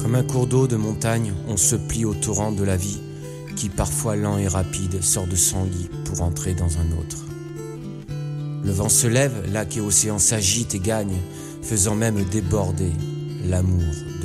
Comme un cours d'eau de montagne, on se plie au torrent de la vie, qui parfois lent et rapide sort de son lit pour entrer dans un autre. Le vent se lève, lac et océan s'agitent et gagnent, faisant même déborder l'amour